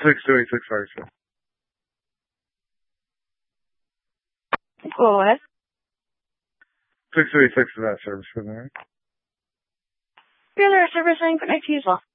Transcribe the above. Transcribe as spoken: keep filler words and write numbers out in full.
Six two eight six five six. Go ahead. Six two eight six is that service for there. You're there servicing. Good night to you as well.